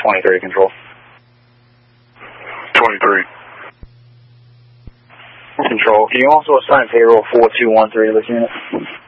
23, Control. 23. Control, can you also assign payroll 4213 to this unit?